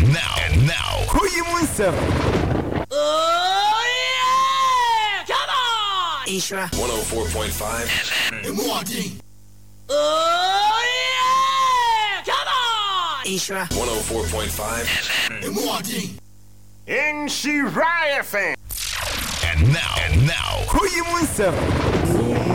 now, who you want some? Oh yeah! Come on! Ishra 104.5 FM. Oh yeah! Come on! Ishra 104.5 FM. In Shiraya fan. And now, who you want some?